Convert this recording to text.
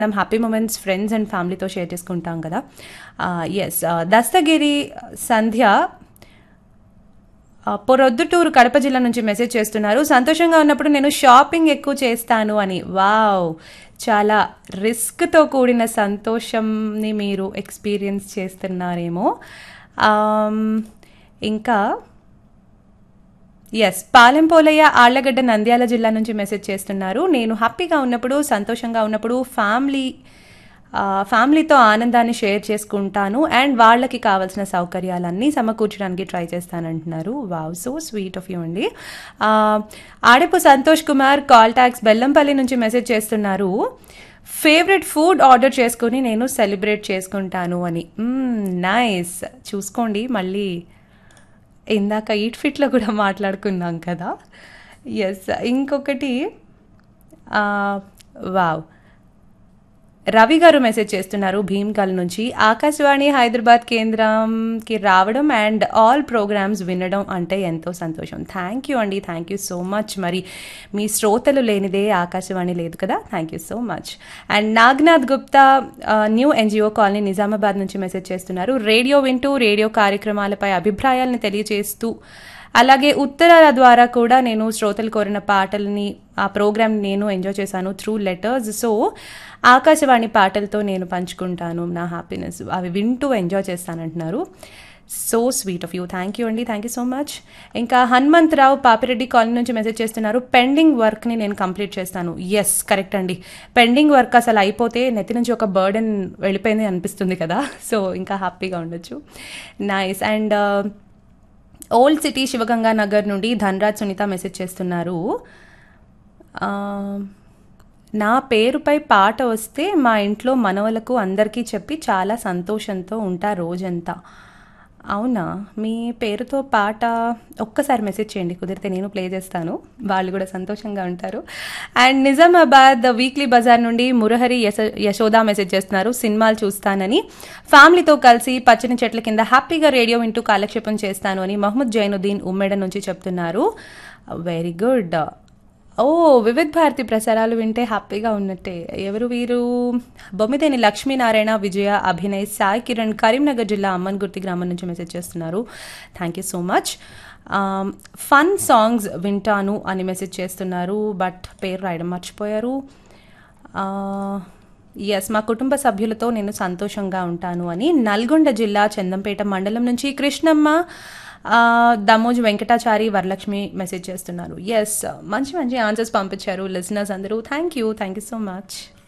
మనం happy moments friends and ఫ్యామిలీతో share చేసుకుంటాం కదా. ఎస్, దస్తగిరి సంధ్య పొరొద్దుటూరు కడప జిల్లా నుంచి మెసేజ్ చేస్తున్నారు. సంతోషంగా ఉన్నప్పుడు నేను షాపింగ్ ఎక్కువ చేస్తాను అని. వావ్, చాలా రిస్క్తో కూడిన సంతోషంని మీరు ఎక్స్పీరియన్స్ చేస్తున్నారేమో. ఇంకా ఎస్, పాలెం పోలయ్య ఆళ్లగడ్డ నంద్యాల జిల్లా నుంచి మెసేజ్ చేస్తున్నారు. నేను హ్యాపీగా ఉన్నప్పుడు సంతోషంగా ఉన్నప్పుడు ఫ్యామిలీతో ఆనందాన్ని షేర్ చేసుకుంటాను అండ్ వాళ్ళకి కావాల్సిన సౌకర్యాలన్నీ సమకూర్చడానికి try చేస్తానంటున్నారు. Wow, so sweet of you అండి. ఆడపు సంతోష్ కుమార్ కాల్ ట్యాక్స్ బెల్లంపల్లి నుంచి మెసేజ్ చేస్తున్నారు. ఫేవరెట్ ఫుడ్ ఆర్డర్ చేసుకుని నేను సెలబ్రేట్ చేసుకుంటాను అని. నైస్, చూసుకోండి. మళ్ళీ ఇందాక ఈట్ ఫిట్లో కూడా మాట్లాడుకున్నాం కదా. ఎస్, ఇంకొకటి వావ్, రవి గారు మెసేజ్ చేస్తున్నారు భీమ్గల్ నుంచి. ఆకాశవాణి హైదరాబాద్ కేంద్రంకి రావడం అండ్ ఆల్ ప్రోగ్రామ్స్ వినడం అంటే ఎంతో సంతోషం. థ్యాంక్ యూ అండి, థ్యాంక్ యూ సో మచ్. మరి మీ శ్రోతలు లేనిదే ఆకాశవాణి లేదు కదా. Thank you so much. And Naganath Gupta new NGO colony Nizamabad నుంచి మెసేజ్ చేస్తున్నారు. రేడియో వింటూ రేడియో కార్యక్రమాలపై అభిప్రాయాలను తెలియజేస్తూ అలాగే ఉత్తరాల ద్వారా కూడా నేను శ్రోతలు కోరిన పాటల్ని ఆ ప్రోగ్రామ్ నేను ఎంజాయ్ చేశాను త్రూ లెటర్స్. సో ఆకాశవాణి పాటలతో నేను పంచుకుంటాను నా హ్యాపీనెస్, అవి వింటూ enjoy చేస్తానంటున్నారు. So sweet of you, thank you అండి, థ్యాంక్ యూ సో మచ్. ఇంకా హనుమంతరావు పాపిరెడ్డి కాలనీ నుంచి మెసేజ్ చేస్తున్నారు. పెండింగ్ వర్క్ని నేను కంప్లీట్ చేస్తాను. ఎస్, కరెక్ట్ అండి. పెండింగ్ వర్క్ అసలు అయిపోతే నెత్తి నుంచి ఒక బర్డెన్ వెళ్ళిపోయింది అనిపిస్తుంది కదా. సో ఇంకా హ్యాపీగా ఉండొచ్చు. Nice. And old city Shivaganga Nagar నుండి ధనరాజ్ సునీత మెసేజ్ చేస్తున్నారు. నా పేరుపై పాట వస్తే మా ఇంట్లో మనవలకు అందరికీ చెప్పి చాలా సంతోషంతో ఉంటా రోజంతా. అవునా, మీ పేరుతో పాట ఒక్కసారి మెసేజ్ చేయండి, కుదిరితే నేను ప్లే చేస్తాను, వాళ్ళు కూడా సంతోషంగా ఉంటారు. అండ్ నిజామాబాద్ వీక్లీ బజార్ నుండి మురహరి యశోద మెసేజ్ చేస్తున్నారు. సినిమాలు చూస్తానని, ఫ్యామిలీతో కలిసి పచ్చని చెట్ల కింద హ్యాపీగా రేడియో వింటూ కాలక్షేపం చేస్తాను అని మహమ్మద్ జైనుద్దీన్ ఉమ్మేడ నుంచి చెప్తున్నారు. Very good. ఓ, వివిధ్ భారతి ప్రసారాలు వింటే హ్యాపీగా ఉన్నట్టే. ఎవరు వీరు? బొమ్మిదేని లక్ష్మీనారాయణ, విజయ, అభినయ్, సాయి కిరణ్ కరీంనగర్ జిల్లా అమ్మన్గుర్తి గ్రామం నుంచి మెసేజ్ చేస్తున్నారు. Thank you so much. Fun songs వింటాను అని మెసేజ్ చేస్తున్నారు, బట్ పేరు రాయడం మర్చిపోయారు. ఎస్, మా కుటుంబ సభ్యులతో నేను సంతోషంగా ఉంటాను అని నల్గొండ జిల్లా చందంపేట మండలం నుంచి కృష్ణమ్మ, దమోజ్ వెంకటాచారి, వరలక్ష్మి మెసేజ్ చేస్తున్నారు. ఎస్, మంచి మంచి ఆన్సర్స్ పంపించారు లిజనర్స్ అందరూ. Thank you so much.